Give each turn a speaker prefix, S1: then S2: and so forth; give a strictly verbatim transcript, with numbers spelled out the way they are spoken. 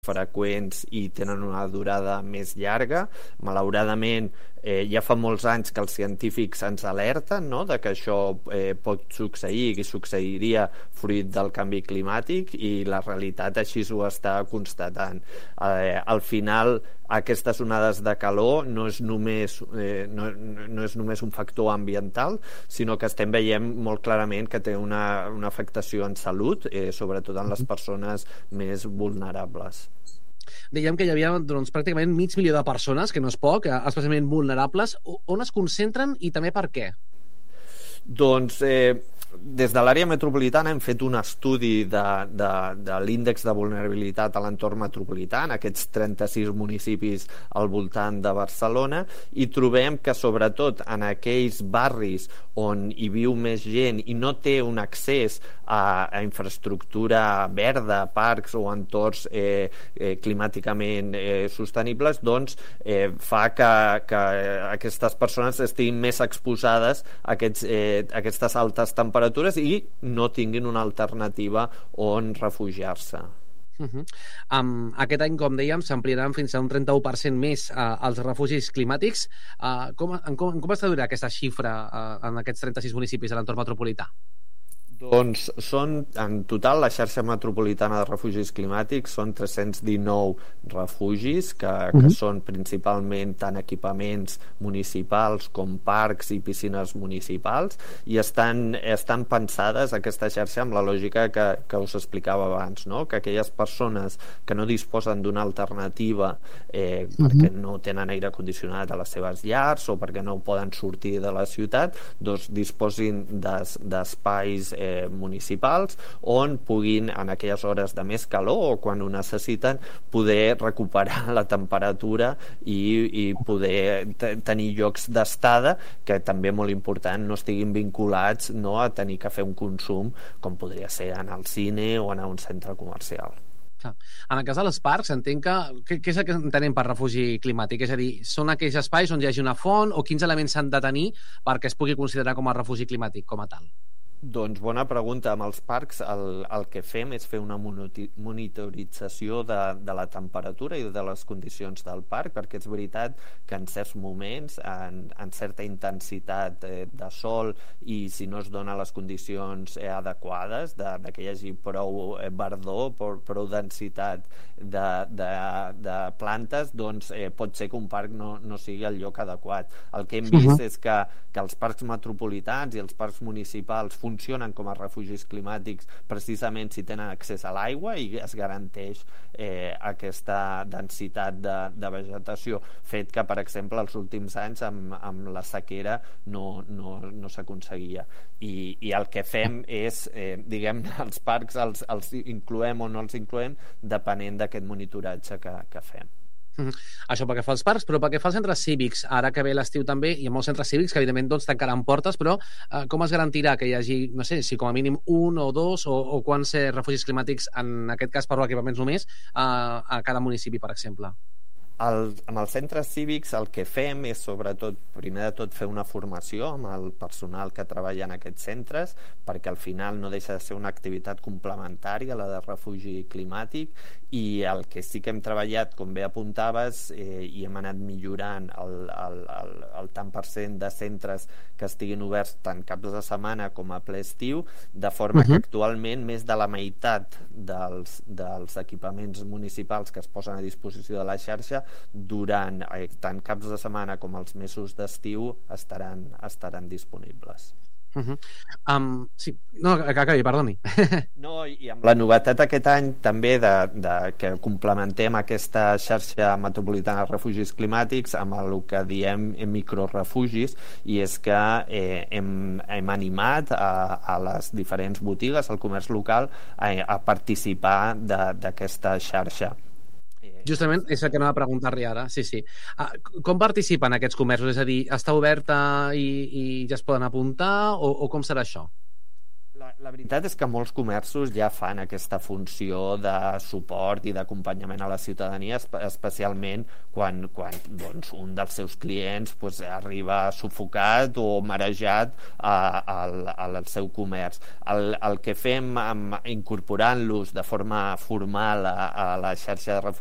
S1: freqüents i tenen una durada més llarga. Malauradament, eh, ja fa molts anys que els científics ens alerten, no?, de que això eh, pot succeir i succeiria fruit del canvi climàtic, i la realitat així ho està constatant. Eh, al final, aquestes onades de calor no és només, eh, no, no és només un factor ambiental, sinó que estem veient molt clarament que té una, una afectació en salut, eh, sobretot en les persones més vulnerables.
S2: Dèiem que hi havia doncs, pràcticament mig milió de persones, que no és poc, especialment vulnerables. On es concentren i també per què?
S1: Doncs eh, des de l'àrea metropolitana hem fet un estudi de, de, de l'índex de vulnerabilitat a l'entorn metropolità, en aquests trenta-sis municipis al voltant de Barcelona, i trobem que sobretot en aquells barris on hi viu més gent i no té un accés a, a infraestructura verda, parcs o entorns eh, eh, climàticament eh, sostenibles, doncs eh, fa que, que aquestes persones estiguin més exposades a, aquests, eh, a aquestes altes temperatures i no tinguin una alternativa on refugiar-se.
S2: Uh -huh. um, aquest any, com dèiem, s'ampliaran fins a un trenta-u per cent més uh, els refugis climàtics. Uh, com, en, com, en com es traduirà aquesta xifra uh, en aquests trenta-sis municipis de l'entorn metropolità?
S1: Doncs són, en total, la xarxa metropolitana de refugis climàtics són tres-cents dinou refugis, que, que uh-huh. són principalment tant equipaments municipals com parcs i piscines municipals, i estan, estan pensades aquesta xarxa amb la lògica que, que us explicava abans, no?, que aquelles persones que no disposen d'una alternativa eh, uh-huh. perquè no tenen aire condicionat a les seves llars o perquè no poden sortir de la ciutat, doncs disposin des, d'espais eh, municipals on puguin, en aquelles hores de més calor o quan ho necessiten, poder recuperar la temperatura i, i poder tenir llocs d'estada que també, molt important, no estiguin vinculats, no, a tenir que fer un consum com podria ser anar al cine o anar a un centre comercial.
S2: En el cas dels parcs, entenc que... Què és el que entenem per refugi climàtic? És a dir, són aquells espais on hi hagi una font, o quins elements s'han de tenir perquè es pugui considerar com a refugi climàtic com a tal?
S1: Doncs bona pregunta. Amb els parcs el, el que fem és fer una monitorització de, de la temperatura i de les condicions del parc, perquè és veritat que en certs moments, en, en certa intensitat eh, de sol, i si no es donen les condicions eh, adequades, de, de que hi hagi prou eh, verdor, prou, prou densitat de, de, de plantes, doncs eh, pot ser que un parc no, no sigui el lloc adequat. El que hem vist uh-huh. és que, que els parcs metropolitans i els parcs municipals funcionen com a refugis climàtics precisament si tenen accés a l'aigua i es garanteix eh, aquesta densitat de, de vegetació, fet que, per exemple, els últims anys amb, amb la sequera no, no, no s'aconseguia. I, i el que fem és, eh, diguem, els parcs els, els incloem o no els incloem depenent d'aquest monitoratge que, que fem.
S2: Mm-hmm. Això pel que fa als parcs, però pel que fa als centres cívics, ara que ve l'estiu també, hi ha molts centres cívics que evidentment doncs, tancaran portes, però eh, com es garantirà que hi hagi, no sé, si com a mínim un o dos o, o quants eh, refugis climàtics, en aquest cas per equipaments només, eh, a cada municipi, per exemple?
S1: El, amb els centres cívics el que fem és, sobretot, primer de tot fer una formació amb el personal que treballa en aquests centres, perquè al final no deixa de ser una activitat complementària, la de refugi climàtic, i el que sí que hem treballat, com bé apuntaves, eh, i hem anat millorant el, el, el, el tant per cent de centres que estiguin oberts tant caps de setmana com a ple estiu, de forma uh-huh. que actualment més de la meitat dels, dels equipaments municipals que es posen a disposició de la xarxa durant eh, tant caps de setmana com els mesos d'estiu estaran, estaran disponibles.
S2: Uh-huh. um, sí, no, acabi, perdoni.
S1: No, i amb la novetat aquest any també de, de que complementem aquesta xarxa metropolitana de refugis climàtics amb el que diem microrefugis, i és que eh, hem, hem animat a, a les diferents botigues, al comerç local, a, a participar d'aquesta xarxa.
S2: Justament és el que anava a preguntar-li ara, sí, sí. Com participen aquests comerços? És a dir, està oberta i, i ja es poden apuntar o, o com serà això?
S1: La, la veritat és que molts comerços ja fan aquesta funció de suport i d'acompanyament a la ciutadania, especialment quan, quan doncs, un dels seus clients doncs, arriba sufocat o marejat a, a, al seu comerç. El, el que fem amb, incorporant-los de forma formal a, a la xarxa de